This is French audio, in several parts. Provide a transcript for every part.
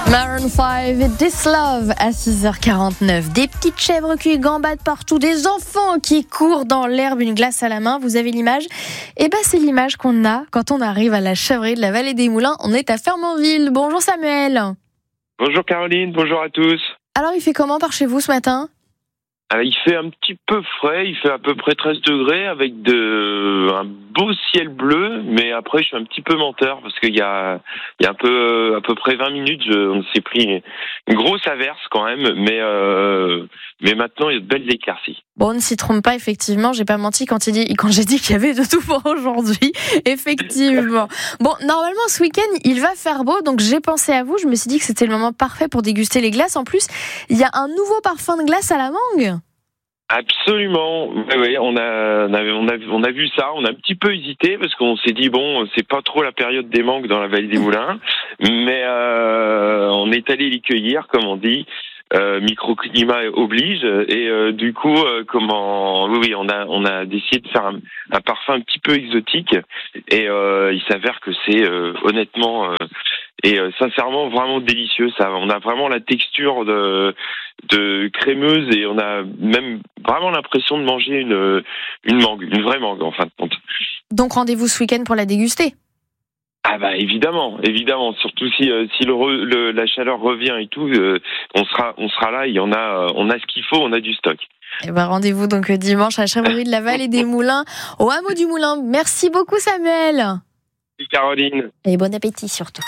Maroon 5 et This Love à 6h49. Des petites chèvres qui gambadent partout, des enfants qui courent dans l'herbe, une glace à la main. Vous avez l'image ? Eh ben, c'est l'image qu'on a quand on arrive à la chèvrerie de la Vallée des Moulins. On est à Fernandville. Bonjour Samuel. Bonjour Caroline, bonjour à tous. Alors, il fait comment par chez vous ce matin ? Il fait un petit peu frais, il fait à peu près 13 degrés avec un beau ciel bleu, mais après je suis un petit peu menteur parce qu'il y a à peu près 20 minutes, on s'est pris une grosse averse quand même, mais maintenant il y a de belles éclaircies. Bon, on ne s'y trompe pas, effectivement, j'ai pas menti quand j'ai dit qu'il y avait de tout pour aujourd'hui, effectivement. Bon, normalement ce week-end il va faire beau, donc j'ai pensé à vous, je me suis dit que c'était le moment parfait pour déguster les glaces. En plus, il y a un nouveau parfum de glace à la mangue. Absolument, oui, on a vu ça, on a un petit peu hésité parce qu'on s'est dit bon, c'est pas trop la période des mangues dans la Vallée des Moulins, mais on est allé les cueillir, comme on dit. Microclimat oblige et du coup on a décidé de faire un parfum un petit peu exotique et il s'avère que c'est honnêtement et sincèrement vraiment délicieux. Ça, on a vraiment la texture de crémeuse et on a même vraiment l'impression de manger une mangue, une vraie mangue en fin de compte. Donc rendez-vous ce week-end pour la déguster. Ah bah évidemment, surtout si la chaleur revient et tout, on sera là, on a ce qu'il faut, on a du stock. Et ben rendez-vous donc dimanche à la chèvrerie de la Vallée des Moulins, au hameau du Moulin. Merci beaucoup Samuel. Merci Caroline. Et bon appétit surtout.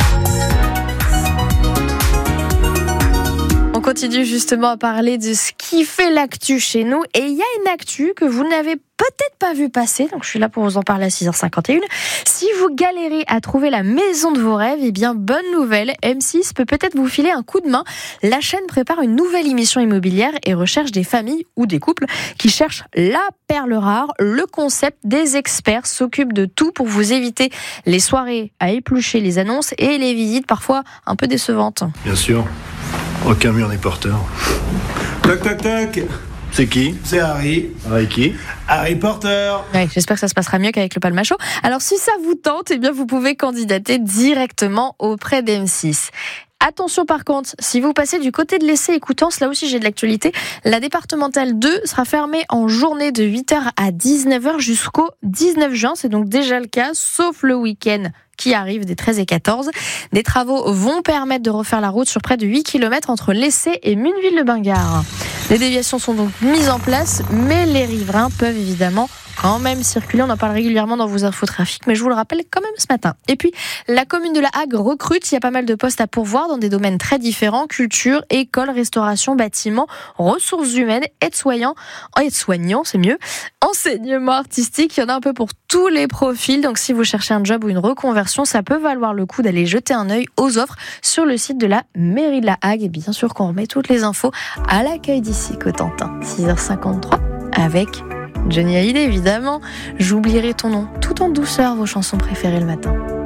On continue justement à parler de ce qui fait l'actu chez nous. Et il y a une actu que vous n'avez peut-être pas vu passer. Donc je suis là pour vous en parler à 6h51. Si vous galérez à trouver la maison de vos rêves, eh bien bonne nouvelle. M6 peut peut-être vous filer un coup de main. La chaîne prépare une nouvelle émission immobilière et recherche des familles ou des couples qui cherchent la perle rare. Le concept des experts s'occupe de tout pour vous éviter les soirées à éplucher les annonces et les visites parfois un peu décevantes. Bien sûr. Aucun mur n'est porteur. Toc toc toc. C'est qui ? C'est Harry. Harry qui ? Harry Potter. Ouais, j'espère que ça se passera mieux qu'avec le Palmacho. Alors si ça vous tente, eh bien vous pouvez candidater directement auprès d'M6. Attention par contre, si vous passez du côté de l'Essai-Écoutance, là aussi j'ai de l'actualité, la départementale 2 sera fermée en journée de 8h à 19h jusqu'au 19 juin. C'est donc déjà le cas, sauf le week-end qui arrive des 13 et 14. Des travaux vont permettre de refaire la route sur près de 8 km entre l'Essai et Muneville-le-Bingard. Les déviations sont donc mises en place, mais les riverains peuvent évidemment quand même circuler. On en parle régulièrement dans vos infotrafics, mais je vous le rappelle quand même ce matin. Et puis, la commune de La Hague recrute. Il y a pas mal de postes à pourvoir dans des domaines très différents. Culture, école, restauration, bâtiment, ressources humaines, aide-soignants, c'est mieux. Enseignement artistique, il y en a un peu pour tous les profils. Donc, si vous cherchez un job ou une reconversion, ça peut valoir le coup d'aller jeter un œil aux offres sur le site de la mairie de La Hague. Et bien sûr qu'on remet toutes les infos à l'accueil d'ici Cotentin. 6h53 avec Johnny Hallyday, évidemment. J'oublierai ton nom, tout en douceur, vos chansons préférées le matin.